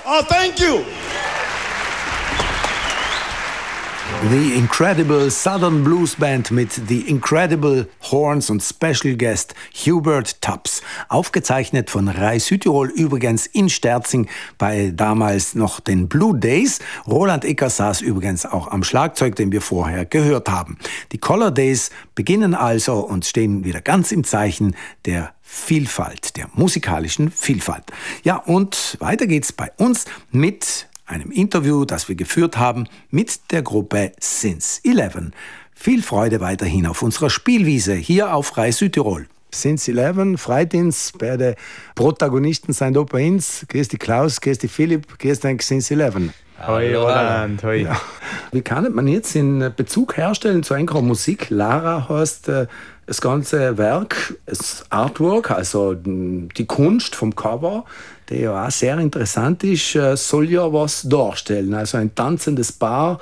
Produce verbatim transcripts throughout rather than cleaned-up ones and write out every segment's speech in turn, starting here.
Oh, thank you. The Incredible Southern Blues Band mit The Incredible Horns und Special Guest Hubert Tubbs. Aufgezeichnet von Rai Südtirol, übrigens in Sterzing bei damals noch den Blue Days. Roland Icker saß übrigens auch am Schlagzeug, den wir vorher gehört haben. Die Color Days beginnen also und stehen wieder ganz im Zeichen der Vielfalt, der musikalischen Vielfalt. Ja, und weiter geht's bei uns mit einem Interview, das wir geführt haben mit der Gruppe Since Eleven. Viel Freude weiterhin auf unserer Spielwiese hier auf Rai Südtirol. Since Eleven, freut uns, beide Protagonisten sind da bei uns. Grüß dich Klaus, grüß dich Philipp, grüß dich Since Eleven. Hoi Roland, hoi. Ja. Wie kann man jetzt in Bezug herstellen zu einer Musik? Lara heißt äh, das ganze Werk, das Artwork, also die Kunst vom Cover, der ja auch sehr interessant ist, äh, soll ja was darstellen. Also ein tanzendes Paar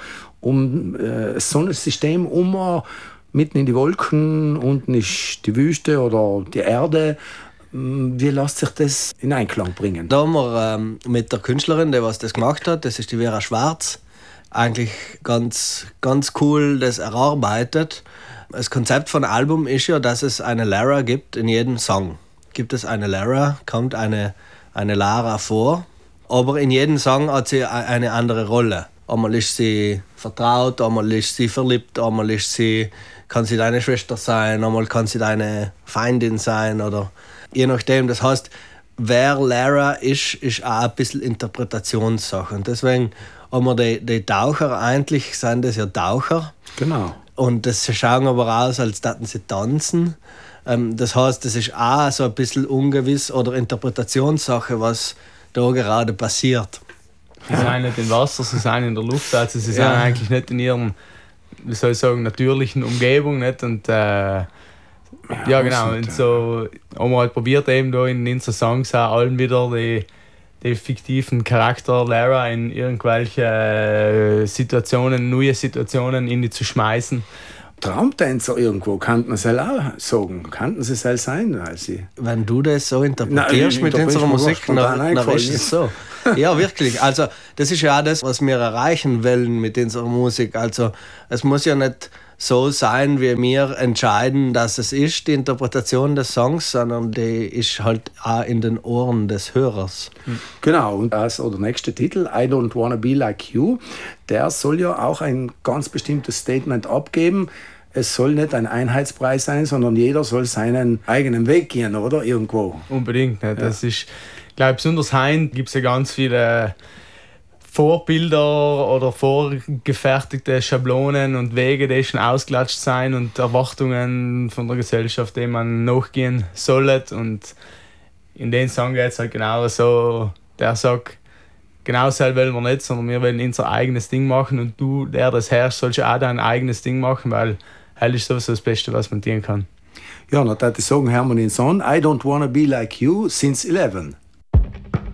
um äh, das Sonnensystem um, mitten in die Wolken, unten ist die Wüste oder die Erde. Wie lässt sich das in Einklang bringen? Da haben wir ähm, mit der Künstlerin, die was das gemacht hat, das ist die Vera Schwarz, eigentlich ganz, ganz cool das erarbeitet. Das Konzept von Album ist ja, dass es eine Lara gibt in jedem Song. Gibt es eine Lara, kommt eine, eine Lara vor, aber in jedem Song hat sie eine andere Rolle. Einmal ist sie vertraut, einmal ist sie verliebt, einmal ist sie, kann sie deine Schwester sein, einmal kann sie deine Feindin sein oder je nachdem. Das heißt, wer Lara ist, ist auch ein bisschen Interpretationssache. Und deswegen haben wir die, die Taucher, eigentlich sind das ja Taucher. Genau. Und das schauen aber aus, als würden sie tanzen. Das heißt, das ist auch so ein bisschen ungewiss oder Interpretationssache, was da gerade passiert. Sie sind nicht im Wasser, sie sind in der Luft, also sie sind ja eigentlich nicht in ihrem, wie soll ich sagen, natürlichen Umgebung. Nicht? Und, äh, ja, ja, genau. Und so haben wir halt probiert, eben da in unseren Songs auch allen wieder die, die fiktiven Charakter Lara in irgendwelche äh, Situationen, neue Situationen in die zu schmeißen. Traumtänzer irgendwo, könnten man es auch sagen. Könnten sie es sein? Weil sie Wenn du das so interpretierst Nein, mit unserer Musik, dann ist es so. Ja, wirklich. Also, das ist ja auch das, was wir erreichen wollen mit unserer Musik. Also, es muss ja nicht so sein, wie wir entscheiden, dass es ist, die Interpretation des Songs, sondern die ist halt auch in den Ohren des Hörers. Genau, und das oder nächste Titel, I Don't Wanna Be Like You, der soll ja auch ein ganz bestimmtes Statement abgeben. Es soll nicht ein Einheitspreis sein, sondern jeder soll seinen eigenen Weg gehen, oder? Irgendwo. Unbedingt. Ne? Das ja. ist, ich glaube, besonders heute gibt es ja ganz viele Vorbilder oder vorgefertigte Schablonen und Wege, die schon ausgelatscht sein und Erwartungen von der Gesellschaft, denen man nachgehen soll. Und in den Song geht es halt genau so, der sagt, genau so wollen wir nicht, sondern wir wollen unser eigenes Ding machen und du, der das herrscht, sollst auch dein eigenes Ding machen, weil hell ist sowieso das Beste, was man tun kann. Ja, dann würde ich sagen, hören wir den Song I Don't Wanna Be Like You, Since Eleven.